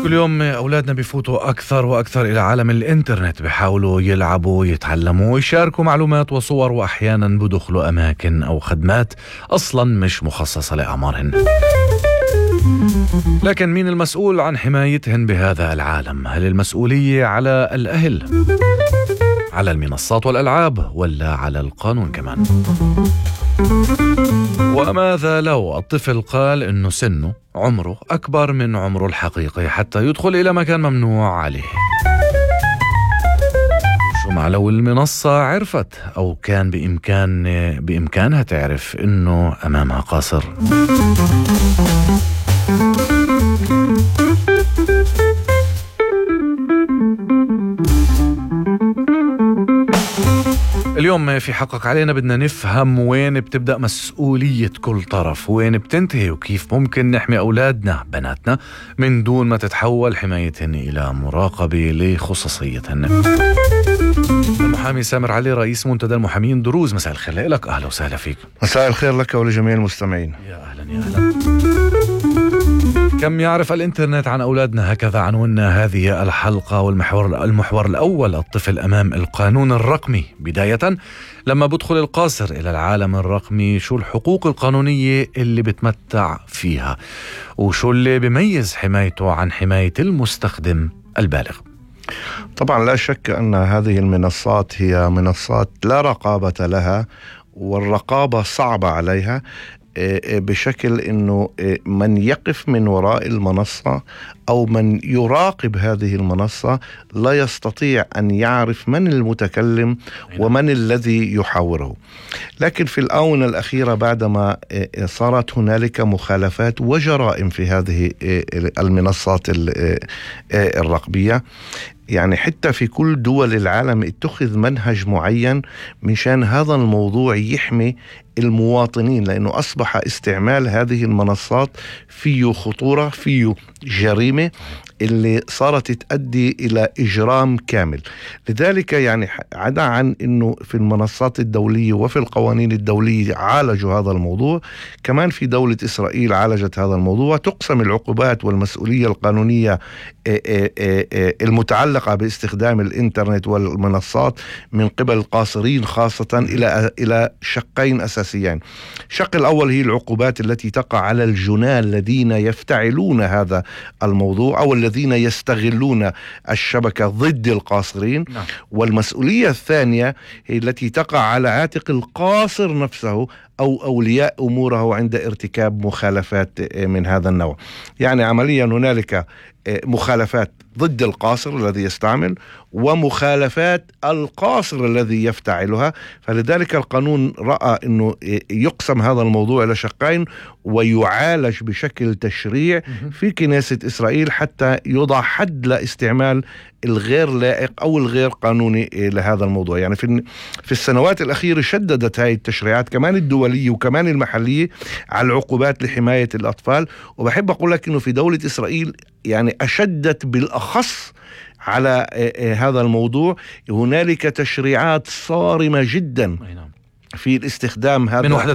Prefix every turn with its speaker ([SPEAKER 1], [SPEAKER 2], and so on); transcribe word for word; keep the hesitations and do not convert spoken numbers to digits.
[SPEAKER 1] كل يوم أولادنا بيفوتوا أكثر وأكثر إلى عالم الإنترنت، بيحاولوا يلعبوا، يتعلموا، يشاركوا معلومات وصور، وأحيانا بدخلوا أماكن أو خدمات أصلا مش مخصصة لأعمارهن. لكن مين المسؤول عن حمايتهن بهذا العالم؟ هل المسؤولية على الأهل، على المنصات والألعاب، ولا على القانون كمان؟ وماذا لو الطفل قال إنه سنه عمره أكبر من عمره الحقيقي حتى يدخل إلى مكان ممنوع عليه؟ شو مع لو المنصة عرفت أو كان بإمكان بإمكانها تعرف إنه أمامها قاصر؟ اليوم في حقق علينا بدنا نفهم وين بتبدأ مسؤولية كل طرف، وين بتنتهي، وكيف ممكن نحمي أولادنا بناتنا من دون ما تتحول حمايتهن إلى مراقبة لخصوصيتهن. المحامي سامر علي، رئيس منتدى المحامين دروز، مساء الخير لك، أهلا وسهلا فيك.
[SPEAKER 2] مساء الخير لك ولجميع المستمعين.
[SPEAKER 1] يا أهلا يا أهلا. كم يعرف الإنترنت عن أولادنا؟ هكذا عنونا هذه الحلقة، والمحور المحور الأول الطفل أمام القانون الرقمي. بداية، لما بدخل القاصر إلى العالم الرقمي، شو الحقوق القانونية اللي بتمتع فيها، وشو اللي بيميز حمايته عن حماية المستخدم البالغ؟
[SPEAKER 2] طبعا لا شك أن هذه المنصات هي منصات لا رقابة لها، والرقابة صعبة عليها بشكل أنه من يقف من وراء المنصة أو من يراقب هذه المنصة لا يستطيع أن يعرف من المتكلم ومن الذي يحاوره. لكن في الآونة الأخيرة، بعدما صارت هنالك مخالفات وجرائم في هذه المنصات الرقمية، يعني حتى في كل دول العالم اتخذ منهج معين مشان هذا الموضوع يحمي المواطنين، لأنه أصبح استعمال هذه المنصات فيه خطورة، فيه جريمة اللي صارت تؤدي إلى إجرام كامل. لذلك يعني عدا عن أنه في المنصات الدولية وفي القوانين الدولية عالجوا هذا الموضوع، كمان في دولة إسرائيل عالجت هذا الموضوع. تقسم العقوبات والمسؤولية القانونية المتعلقة باستخدام الإنترنت والمنصات من قبل القاصرين خاصة إلى إلى شقين أساسيين. الشق الأول هي العقوبات التي تقع على الجناه الذين يفتعلون هذا الموضوع أو الذين يستغلون الشبكة ضد القاصرين. نعم. والمسؤولية الثانية هي التي تقع على عاتق القاصر نفسه أو أولياء أموره عند ارتكاب مخالفات من هذا النوع. يعني عمليا هنالك مخالفات ضد القاصر الذي يستعمل، ومخالفات القاصر الذي يفتعلها. فلذلك القانون رأى أنه يقسم هذا الموضوع إلى شقين ويعالج بشكل تشريع في كنيسة إسرائيل حتى يوضع حد لاستعمال الغير لائق أو الغير قانوني لهذا الموضوع. يعني في في السنوات الأخيرة شددت هذه التشريعات كمان الدولية وكمان المحلية على العقوبات لحماية الأطفال. وبحب أقول لك أنه في دولة إسرائيل يعني أشدت بالأخص على هذا الموضوع. هنالك تشريعات صارمة جدا في الاستخدام هذا